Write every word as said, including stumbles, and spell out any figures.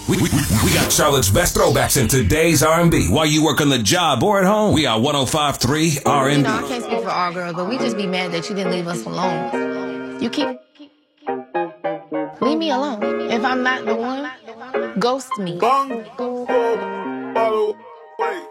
We, we, we got Charlotte's best throwbacks in today's R and B. While you work on the job or at home, we are one oh five point three R and B. You know, I can't speak for all girls, but we just be mad that you didn't leave us alone. You keep... Leave me alone. If I'm not the one, ghost me. Bang, follow, wait.